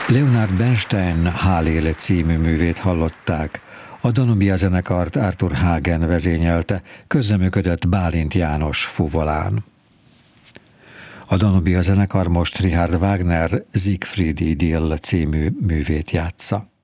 Leonard Bernstein Hálélé című művét hallották. A Danubia zenekart Arthur Hagen vezényelte, közreműködött Bálint János fuvolán. A Danubia zenekar most Richard Wagner Siegfried Idyll című művét játsza.